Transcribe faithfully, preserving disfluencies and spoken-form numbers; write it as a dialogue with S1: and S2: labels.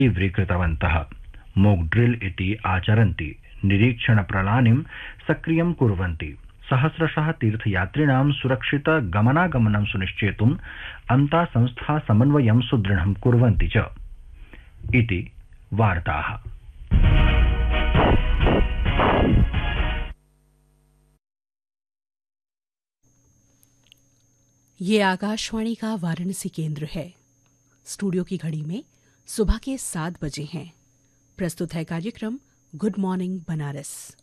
S1: तीव्रीकृतवन्तः। Mock drill इति आचरन्ति, निरीक्षणप्रणालीं सक्रियं कुर्वन्ति। सहस्रशः तीर्थयात्रिणां सुरक्षितगमनागमनं सुनिश्चेतुम् अन्तासंस्था समन्वयं सुदृढं कुर्वन्ति च इति वार्ताः।
S2: ये आकाशवाणी का वाराणसी केंद्र है। स्टूडियो की घड़ी में सुबह के सात बजे हैं। प्रस्तुत है कार्यक्रम गुड मॉर्निंग बनारस।